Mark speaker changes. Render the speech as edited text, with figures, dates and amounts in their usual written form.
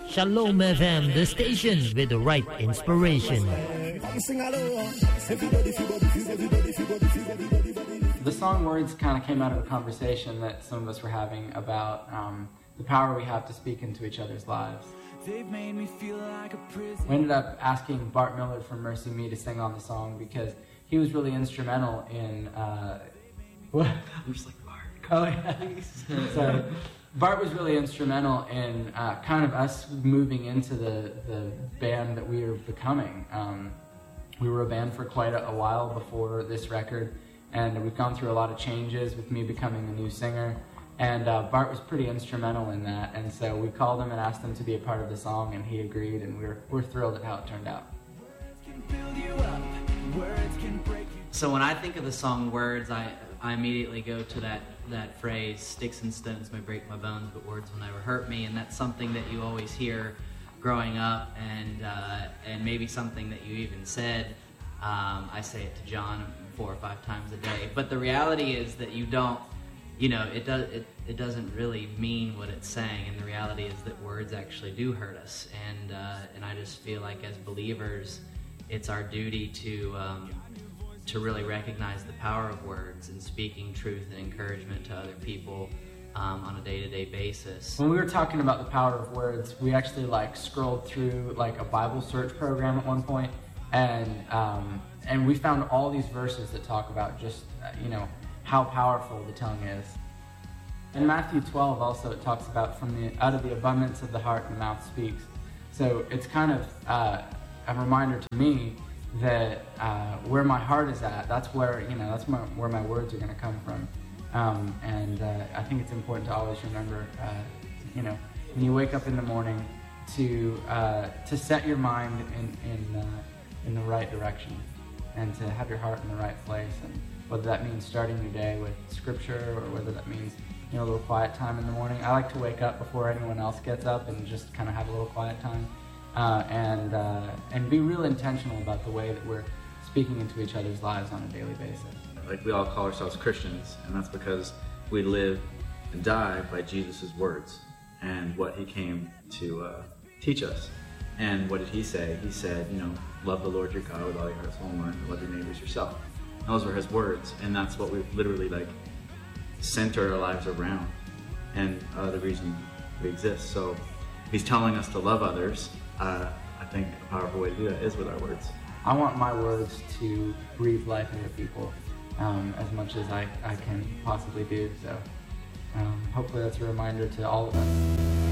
Speaker 1: Shalom FM, the station with the right inspiration.
Speaker 2: The song Words kind of came out of a conversation that some of us were having about the power we have to speak into each other's lives. We ended up asking Bart Millard from Mercy Me to sing on the song because he was really instrumental in... what? I'm just like, Bart. Oh, yeah. Sorry. Bart was really instrumental in kind of us moving into the band that we were becoming. We were a band for quite a while before this record, and we've gone through a lot of changes with me becoming the new singer. And Bart was pretty instrumental in that, and so we called him and asked him to be a part of the song, and he agreed, and we're thrilled at how it turned out.
Speaker 3: So when I think of the song Words, I immediately go to that phrase, sticks and stones may break my bones, but words will never hurt me, and that's something that you always hear growing up, and maybe something that you even said. I say it to John 4 or 5 times a day, but the reality is that you don't, it doesn't really mean what it's saying, and the reality is that words actually do hurt us, and I just feel like as believers, it's our duty to really recognize the power of words and speaking truth and encouragement to other people on a day-to-day basis.
Speaker 2: When we were talking about the power of words, we actually scrolled through a Bible search program at one point, and we found all these verses that talk about just how powerful the tongue is. In Matthew 12 also it talks about out of the abundance of the heart the mouth speaks. So it's kind of a reminder to me that where my heart is at, that's where where my words are going to come from. And I think it's important to always remember, when you wake up in the morning, to set your mind in the right direction, and to have your heart in the right place. And whether that means starting your day with scripture, or whether that means a little quiet time in the morning. I like to wake up before anyone else gets up and just kind of have a little quiet time. And be real intentional about the way that we're speaking into each other's lives on a daily basis.
Speaker 4: We all call ourselves Christians, and that's because we live and die by Jesus' words and what he came to teach us. And what did he say? He said, love the Lord your God with all your heart, soul, and mind, and love your neighbors yourself. And those were his words, and that's what we literally center our lives around, and the reason we exist. So if he's telling us to love others, I think a powerful way to do that is with our words.
Speaker 2: I want my words to breathe life into people as much as I can possibly do. So hopefully that's a reminder to all of us.